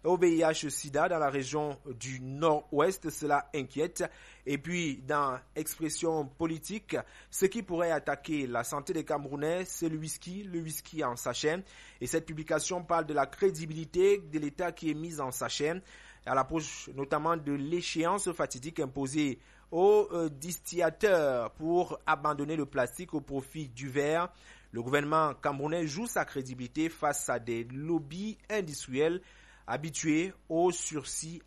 au VIH-Sida dans la région du Nord-Ouest. Cela inquiète. Et puis, dans expression politique, ce qui pourrait attaquer la santé des Camerounais, c'est le whisky en sachet. Et cette publication parle de la crédibilité de l'État qui est mise en sachet, à l'approche notamment de l'échéance fatidique imposée aux distillateurs pour abandonner le plastique au profit du verre. Le gouvernement camerounais joue sa crédibilité face à des lobbies industriels habitués au sursis